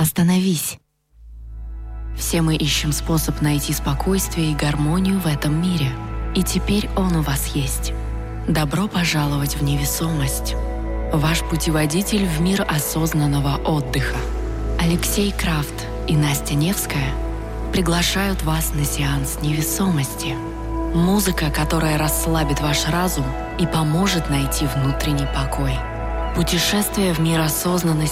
Остановись. Все мы ищем способ найти спокойствие и гармонию в этом мире. И теперь он у вас есть. Добро пожаловать в невесомость. Ваш путеводитель в мир осознанного отдыха. Алексей Крафт и Настя Невская приглашают вас на сеанс невесомости. Музыка, которая расслабит ваш разум и поможет найти внутренний покой. Путешествие в мир осознанности